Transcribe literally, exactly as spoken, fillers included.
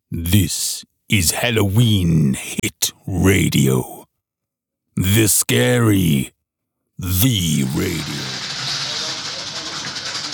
This is Halloween Hit Radio. The Scary, the Radio.